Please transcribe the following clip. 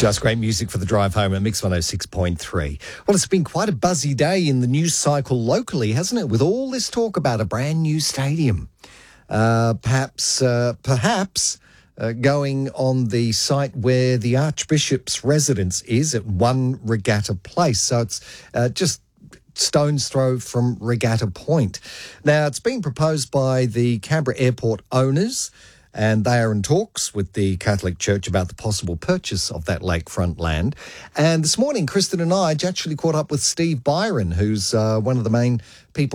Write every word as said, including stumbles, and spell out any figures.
Just great music for the drive home at Mix one oh six point three. Well, it's been quite a buzzy day in the news cycle locally, hasn't it? With all this talk about a brand new stadium. Uh, perhaps, uh, perhaps uh, going on the site where the Archbishop's residence is at One Regatta Place. So it's uh, just stone's throw from Regatta Point. Now, it's been proposed by the Canberra Airport owners, and they are in talks with the Catholic Church about the possible purchase of that lakefront land. And this morning, Kristen and I actually caught up with Steve Byron, who's uh, one of the main people